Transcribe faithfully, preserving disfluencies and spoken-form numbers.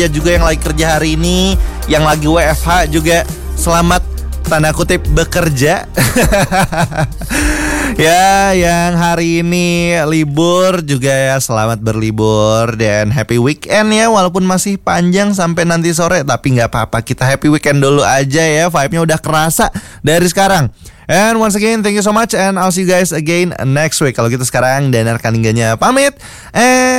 Ya juga yang lagi kerja hari ini, yang lagi W F H juga selamat tanda kutip bekerja. Ya, yang hari ini libur juga ya selamat berlibur dan happy weekend ya, walaupun masih panjang sampai nanti sore, tapi nggak apa-apa, kita happy weekend dulu aja ya, vibe-nya udah kerasa dari sekarang. And once again, thank you so much and I'll see you guys again next week. Kalau gitu sekarang Danar Kaningganya pamit. And